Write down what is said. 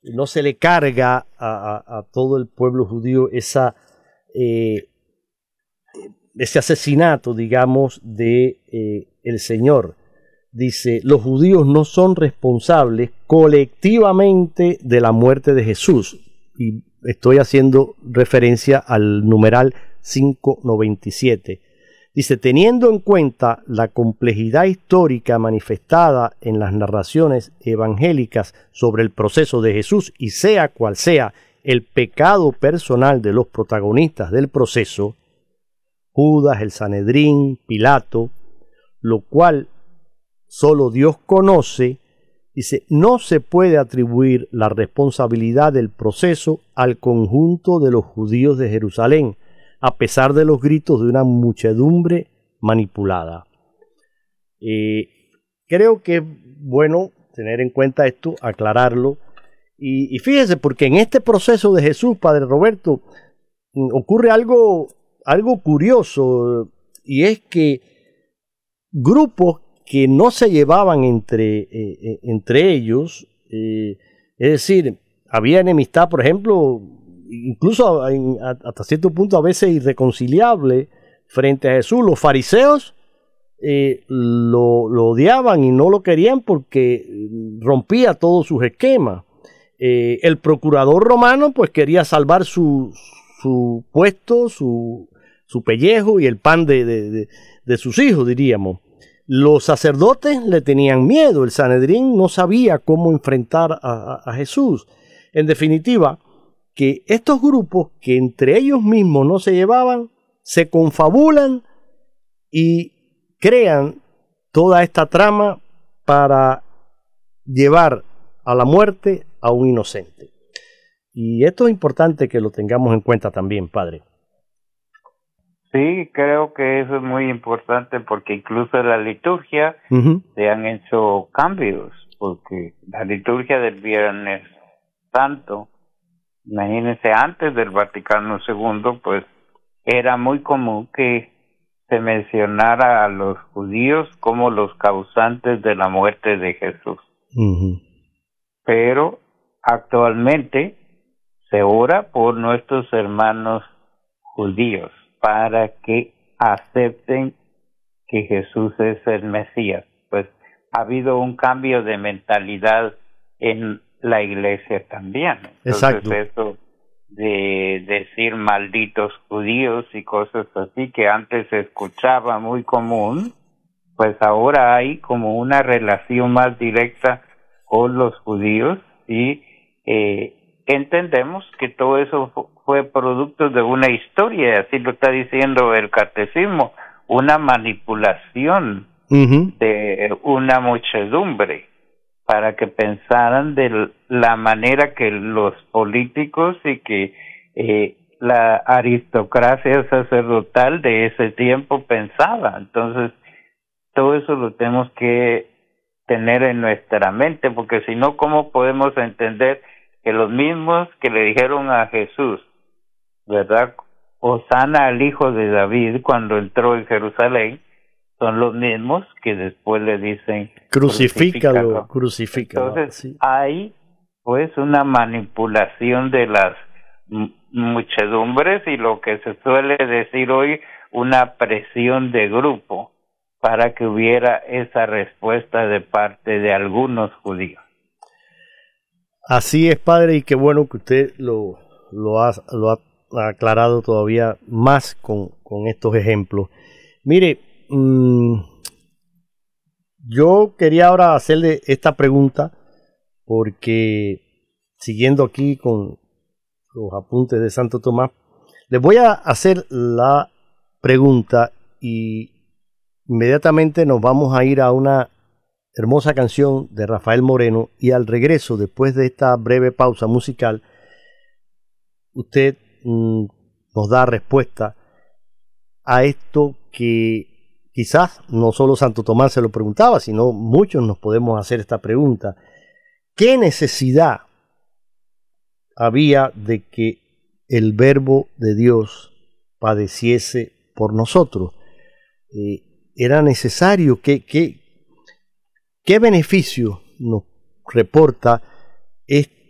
no se le carga a todo el pueblo judío ese asesinato, digamos, de el Señor. Dice, los judíos no son responsables colectivamente de la muerte de Jesús. Y estoy haciendo referencia al numeral 597. Dice, teniendo en cuenta la complejidad histórica manifestada en las narraciones evangélicas sobre el proceso de Jesús y sea cual sea el pecado personal de los protagonistas del proceso, Judas, el Sanedrín, Pilato, lo cual solo Dios conoce, dice, no se puede atribuir la responsabilidad del proceso al conjunto de los judíos de Jerusalén, a pesar de los gritos de una muchedumbre manipulada. Creo que es bueno tener en cuenta esto, aclararlo, y fíjese, porque en este proceso de Jesús, Padre Roberto, ocurre algo curioso, y es que grupos que no se llevaban entre ellos, es decir, había enemistad, por ejemplo, incluso hasta cierto punto a veces irreconciliable frente a Jesús. Los fariseos lo odiaban y no lo querían porque rompía todos sus esquemas. El procurador romano pues quería salvar su puesto, su pellejo y el pan de sus hijos, diríamos. Los sacerdotes le tenían miedo, el Sanedrín no sabía cómo enfrentar a Jesús. En definitiva, que estos grupos que entre ellos mismos no se llevaban, se confabulan y crean toda esta trama para llevar a la muerte a un inocente. Y esto es importante que lo tengamos en cuenta también, Padre. Sí, creo que eso es muy importante porque incluso en la liturgia se han hecho cambios, porque la liturgia del Viernes Santo, imagínense, antes del Vaticano II, pues era muy común que se mencionara a los judíos como los causantes de la muerte de Jesús. Pero actualmente se ora por nuestros hermanos judíos para que acepten que Jesús es el Mesías. Pues ha habido un cambio de mentalidad en la iglesia también. Entonces, exacto, eso de decir malditos judíos y cosas así que antes se escuchaba muy común, pues ahora hay como una relación más directa con los judíos y entendemos que todo eso fue producto de una historia, así lo está diciendo el catecismo, una manipulación de una muchedumbre para que pensaran de la manera que los políticos y que la aristocracia sacerdotal de ese tiempo pensaba. Entonces, todo eso lo tenemos que tener en nuestra mente, porque si no, ¿cómo podemos entender que los mismos que le dijeron a Jesús, ¿verdad?, Hosana al hijo de David cuando entró en Jerusalén, son los mismos que después le dicen crucifícalo. Entonces sí, hay pues una manipulación de las muchedumbres y lo que se suele decir hoy, una presión de grupo para que hubiera esa respuesta de parte de algunos judíos. Así es, Padre, y qué bueno que usted lo ha aclarado todavía más con estos ejemplos. Mire, yo quería ahora hacerle esta pregunta porque, siguiendo aquí con los apuntes de Santo Tomás, les voy a hacer la pregunta y inmediatamente nos vamos a ir a una hermosa canción de Rafael Moreno, y al regreso, después de esta breve pausa musical, usted nos da respuesta a esto que quizás no solo Santo Tomás se lo preguntaba, sino muchos nos podemos hacer esta pregunta. ¿Qué necesidad había de que el Verbo de Dios padeciese por nosotros? ¿Era necesario? ¿Qué beneficio nos reporta este